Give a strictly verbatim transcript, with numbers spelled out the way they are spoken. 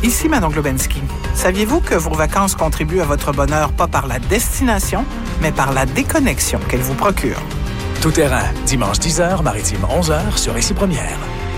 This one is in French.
Ici Manon Globensky. Saviez-vous que vos vacances contribuent à votre bonheur pas par la destination, mais par la déconnexion qu'elles vous procurent? Tout terrain, dimanche dix heures, maritime onze heures sur Ici Première.